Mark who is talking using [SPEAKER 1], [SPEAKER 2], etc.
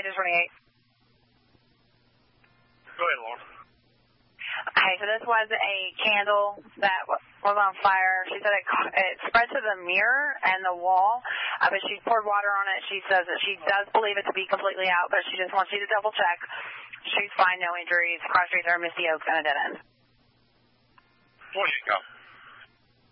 [SPEAKER 1] Pages 28.
[SPEAKER 2] Go ahead, Lauren.
[SPEAKER 1] Okay, so this was a candle that was on fire. She said it spread to the mirror and the wall, but she poured water on it. She says that she does believe it to be completely out, but she just wants you to double check. She's fine, no injuries. Cross streets are Misty Oaks and a dead end.
[SPEAKER 2] 28, go.